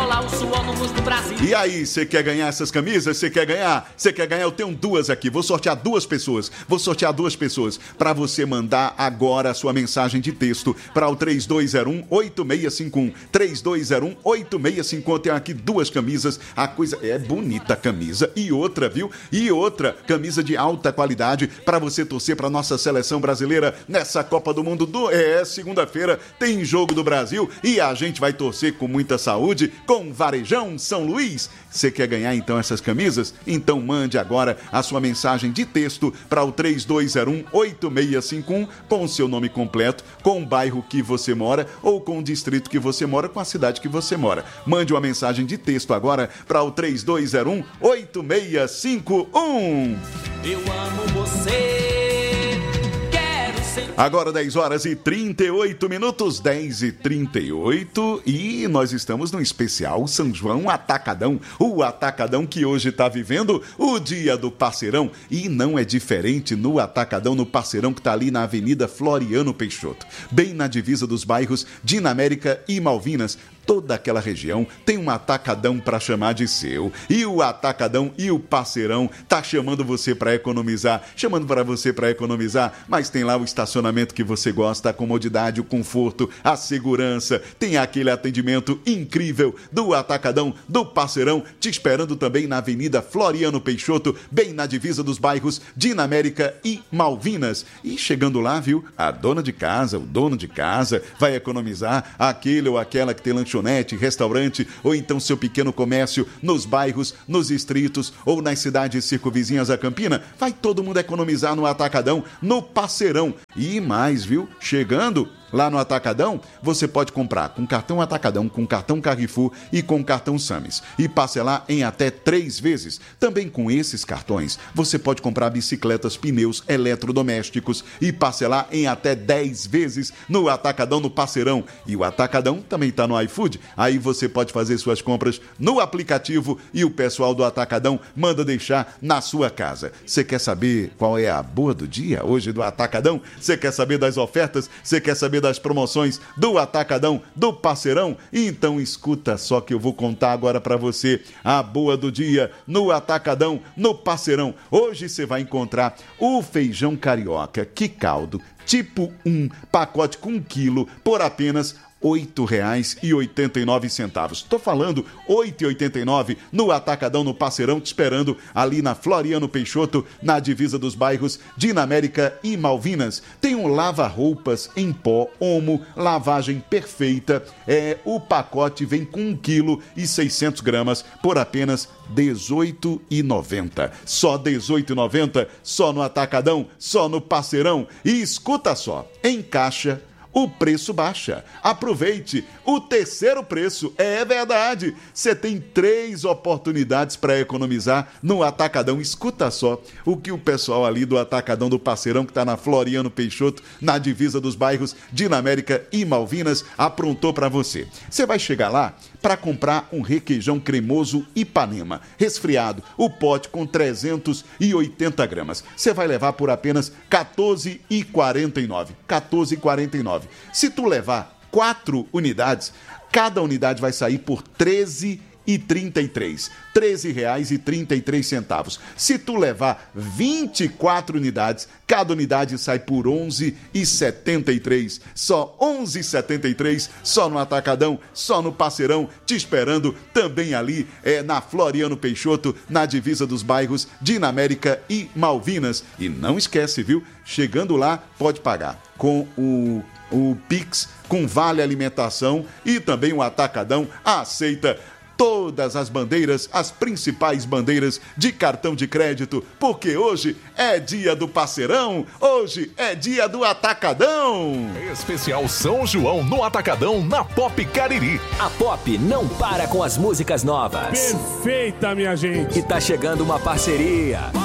rolar o suor no rosto do Brasil. E aí, você quer ganhar essas camisas? Você quer ganhar? Você quer ganhar? Eu tenho duas aqui. Vou sortear duas pessoas para você mandar agora a sua mensagem de texto para o 3201-8651. 3201-8651. Eu tenho aqui duas camisas. A coisa é bonita a camisa. E outra, viu? E outra camisa de alta qualidade para você torcer para nossa seleção brasileira nessa Copa do Mundo. Segunda-feira tem jogo do Brasil e a gente vai torcer com muita saúde com Varejão São Luís. Você quer ganhar então essas camisas? Então mande agora a sua mensagem de texto para o 3201-8651 com o seu nome completo, com o bairro que você mora ou com o distrito que você mora, com a cidade que você mora. Mande uma mensagem de texto agora para o 3201-8651. Eu amo você. Agora 10 horas e 38 minutos, 10 e 38, e nós estamos no especial São João Atacadão, o Atacadão que hoje está vivendo o Dia do Parceirão, e não é diferente no Atacadão, no Parceirão, que está ali na Avenida Floriano Peixoto, bem na divisa dos bairros Dinamérica e Malvinas. Toda aquela região tem um atacadão para chamar de seu. E o Atacadão e o Parceirão tá chamando você para economizar, mas tem lá o estacionamento que você gosta, a comodidade, o conforto, a segurança. Tem aquele atendimento incrível do Atacadão, do Parceirão, te esperando também na Avenida Floriano Peixoto, bem na divisa dos bairros Dinamérica e Malvinas. E chegando lá, viu, a dona de casa, o dono de casa vai economizar, aquele ou aquela que tem lanchonete, restaurante ou então seu pequeno comércio nos bairros, nos distritos ou nas cidades circunvizinhas a Campina, vai todo mundo economizar no Atacadão, no Parceirão. E mais, viu? Chegando lá no Atacadão, você pode comprar com cartão Atacadão, com cartão Carrefour e com cartão Sames e parcelar em até 3 vezes. Também com esses cartões, você pode comprar bicicletas, pneus, eletrodomésticos e parcelar em até 10 vezes no Atacadão, no Parceirão. E o Atacadão também está no iFood. Aí você pode fazer suas compras no aplicativo e o pessoal do Atacadão manda deixar na sua casa. Você quer saber qual é a boa do dia hoje do Atacadão? Você quer saber das ofertas? Você quer saber das promoções do Atacadão, do Parceirão? Então escuta só que eu vou contar agora para você a boa do dia no Atacadão, no Parceirão. Hoje você vai encontrar o feijão carioca, que caldo, tipo 1, pacote com 1 quilo, por apenas R$ 8,89. Estou falando R$ 8,89 no Atacadão, no Parceirão, te esperando ali na Floriano Peixoto, na divisa dos bairros Dinamérica e Malvinas. Tem um lava-roupas em pó, Omo, lavagem perfeita. O pacote vem com 1 quilo e 600 gramas por apenas R$ 18,90. Só R$ 18,90, só no Atacadão, só no Parceirão. E escuta só, em caixa o preço baixa. Aproveite o terceiro preço. É verdade. Você tem 3 oportunidades para economizar no Atacadão. Escuta só o que o pessoal ali do Atacadão do Parceirão, que está na Floriano Peixoto, na divisa dos bairros Dinamérica e Malvinas, aprontou para você. Você vai chegar lá para comprar um requeijão cremoso Ipanema, resfriado, o pote com 380 gramas. Você vai levar por apenas R$ 14,49. R$ 14,49. Se tu levar 4 unidades, cada unidade vai sair por R$ 13,33. R$ 13,33. Se tu levar 24 unidades, cada unidade sai por R$ 11,73. Só R$ 11,73, só no Atacadão, só no Parceirão, te esperando também ali na Floriano Peixoto, na divisa dos bairros Dinamérica e Malvinas. E não esquece, viu? Chegando lá, pode pagar com o Pix, com Vale Alimentação, e também o Atacadão aceita todas as bandeiras, as principais bandeiras de cartão de crédito, porque hoje é dia do Parceirão, hoje é dia do Atacadão. Especial São João no Atacadão, na Pop Cariri. A Pop não para com as músicas novas. Perfeita, minha gente. E tá chegando uma parceria.